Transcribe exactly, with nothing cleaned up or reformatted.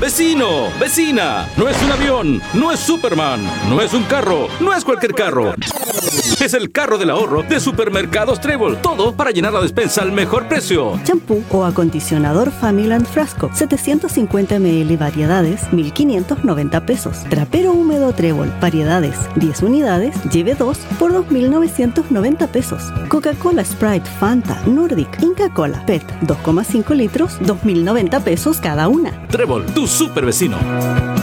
vecino, vecina. No es un avión, no es Superman, no es un carro, no es cualquier carro. Es el carro del ahorro de Supermercados Trébol. Todo para llenar la despensa al mejor precio. Champú o acondicionador Familand Frasco, setecientos cincuenta mililitros y variedades, mil quinientos noventa pesos. Trapero húmedo Trébol, variedades, diez unidades, lleve dos por dos mil novecientos noventa pesos. Coca-Cola, Sprite, Fanta, Nordic, Inca Cola, P E T, dos coma cinco litros, dos mil noventa pesos cada una. Trébol, tu super vecino.